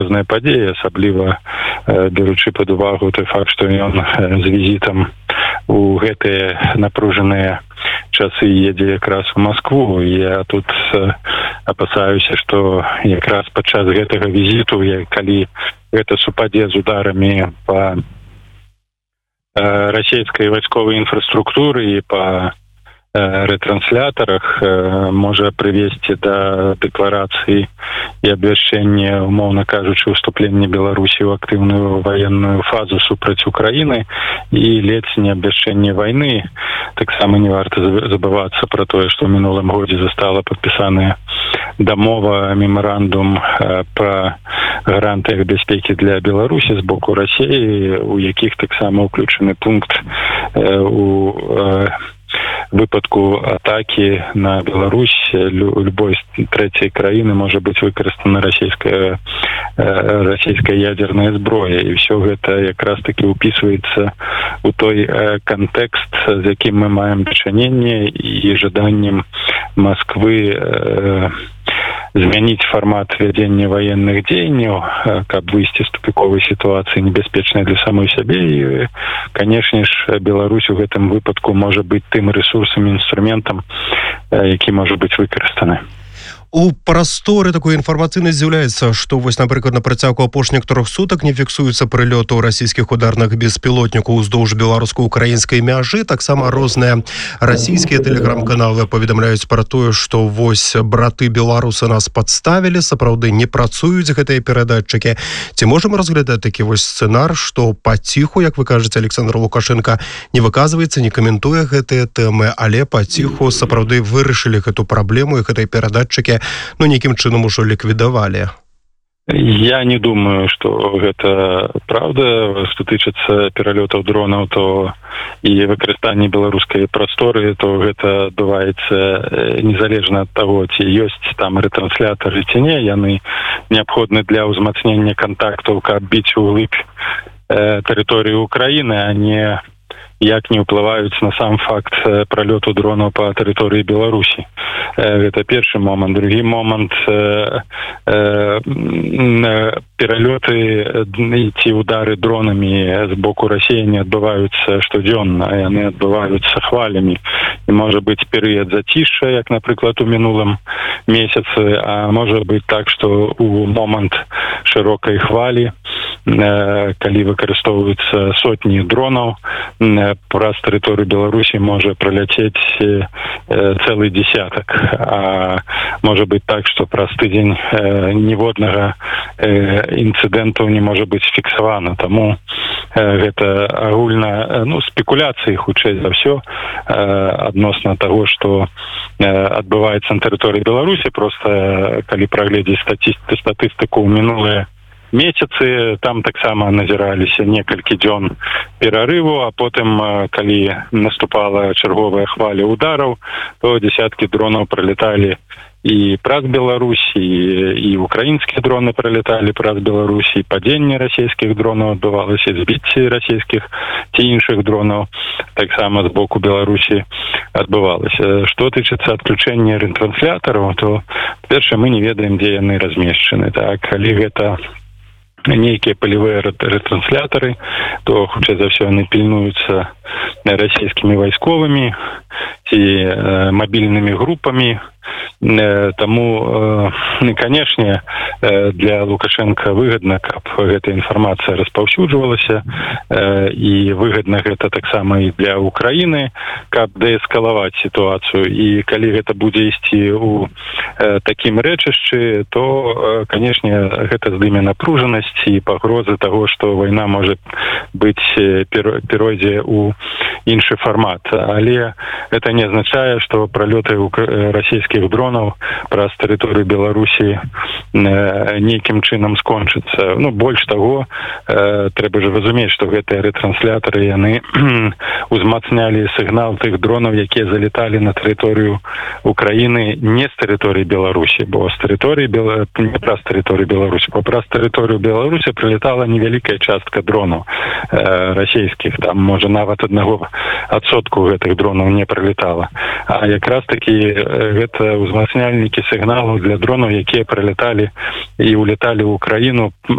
сур'ёзная падзея, асабліва беручы пад увагу той факт, што ён з візітам у гэтыя напружаныя часы едзе якраз у Москву. Я тут апасаюся, што якраз падчас гэтага візіту, калі гэта супадзе з ударамі па расійскай вайсковай інфраструктуры і па ретранслятарах, можа прывесці да дэкларацыі і абвяшчэння, умоўна кажучы, уступлення Беларусі ў актыўную ваенную фазу супраць Украіны і ледзь не абвяшчэнне вайны. Таксама не варта забывацца пра тое, што ў мінулым годзе застала падпісаная дамова, мемарандум па гарантыях бяспекі для Беларусі з боку Расіі, у якіх таксама ўключаны пункт у выпадку атакі на Беларусь любой трэцяй краіны можа быць выкарыстана расійская ядерная зброя. І ўсё гэта якраз таки упісваецца у той кантэкст, з якім мы маем дачыненне, і жаданнем Москвы змяніць фармат вядзення ваенных дзеянняў, каб выйсці з тупіковай сітуацыі небяспечнай для самой сябе. І, канешне ж, Беларусь у гэтым выпадку можа быць тым рэсурсам, інструментам, які можа быць выкарыстаны. У прасторы такой інфармацыйнай з'яўляецца, што вось, напрыклад, на працягу апошніх 3 сутак не фіксуецца прылётаў расійскіх ударных беспілотнікаў уздоўж беларуска-украінскай мяжы. Таксама розныя расійскія тэлеграм-каналы паведамляюць пра тое, што вось браты беларусы нас падставілі, сапраўды не працуюць гэтыя перадатчыкі. Ці можам разглядаць такі вось сцэнар, што паціху, як вы кажаце, Александр Лукашенко не выказваецца, не каментуе гэтыя тэмы, але паціху сапраўды вырашылі гэту праблему і гэтыя перадатчыкі нейкім чынам ужо ліквідавалі? Я не думаю, што гэта правда. Што тычыцца пералётаў дронаў, то і выкарыстанне беларускай прасторы, то гэта адбываецца незалежна ад таго, ці ёсць там ретранслятары ці не. Яны неабходны для ўзмацнення кантактаў, каб біць углыб тэрыторыі Украіны, а не як не ўплываюць на сам факт пралёту дронаў па тэрыторыі Беларусі. Гэта першы момант. Другі момант, пералёты ці удары дронамі з боку Расіі не адбываюцца штодзённа, яны адбываюцца хвалямі. І можа быць перыяд зацішша, як, напрыклад, у мінулым месяцы, а можа быць так, што у момант шырокай хвалі, калі выкарыстоўваюцца сотні дронаў, праз тэрыторыю Беларусі можа праляцець цэлы дзесятак. А можа быць так, што праз тыдзень ніводнага інцыдэнту не можа быць фіксавана. Таму гэта агульна спекуляцыі, хутчэй за ўсё, адносна таго, што адбываецца на тэрыторыі Беларусі. Проста калі прагледзець статыстыку ў мінулыя месяцы, там таксама назіраліся некалькі дзён перарыву, а потым, калі наступала чарговая хваля удараў, то десяткі дронаў пралеталі і праз Беларусь, і украінскія дроны пралеталі праз Беларусь, і падзенне расійскіх дронаў адбывалася, збіцці расійскіх ці іншых дронаў таксама з боку Беларусі адбывалася. Што тычыцца адключэння ретранслятараў, то першае, мы не ведаем, дзе яны размешчаны. Так, калі гэта нейкія палявыя ретранслятары, то хутчэй за ўсё яны пільнуюцца расійскімі вайсковымі ці мабільнымі групамі. Таму, канешне, для Лукашенка выгадна, каб гэта інфармацыя распаўсюджвалася, і выгадна гэта таксама і для Украіны, каб дээскалаваць сітуацыю. І калі гэта будзе ісці ў такім рэчышчы, то, канешне, гэта здыме напружанасць і пагрозы таго, што вайна можа быць перайдзе ў іншы фармат. Але гэта не азначае, што пралёты расійскіх дронаў праз тэрыторыю Беларусі нейкім чынам скончыцца. Больш таго, трэба ж разумець, што гэтыя ретранслятары, яны узмацнялі сігнал тых дронаў, якія залеталі на тэрыторыю Украіны не з тэрыторыі Беларусі, бо з тэрыторыі не праз тэрыторыю Беларусі, бо праз тэрыторыю Беларусі прылетала невялікая частка дронаў расійскіх, там можа нават нават 1% гэтых дронаў не пролетала. А якраз таки гэта узмацняльнікі сігналу для дронаў, якія прилеталі і улеталі ў Украіну